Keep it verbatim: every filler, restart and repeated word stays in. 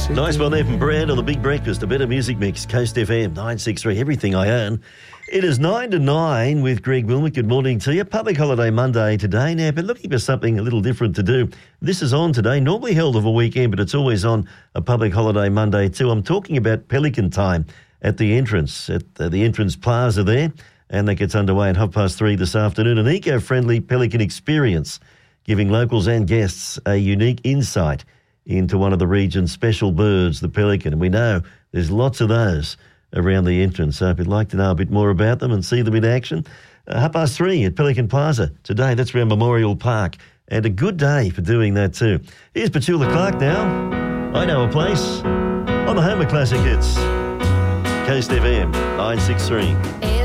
Nice one there from Brad on the Big Breakfast, a better music mix, Coast F M, nine six three, everything I own. It is nine to nine with Greg Wilmot. Good morning to you. Public holiday Monday today now, but looking for something a little different to do. This is on today, normally held of a weekend, but it's always on a public holiday Monday too. I'm talking about Pelican Time at the entrance, at the entrance plaza there, and that gets underway at half past three this afternoon. An eco-friendly Pelican experience, giving locals and guests a unique insight into one of the region's special birds, the pelican. And we know there's lots of those around the entrance. So if you'd like to know a bit more about them and see them in action, uh, half past three at Pelican Plaza today. That's around Memorial Park. And a good day for doing that too. Here's Petula Clark now. I Know a Place on the Home of Classic Hits. Coast F M, nine six three.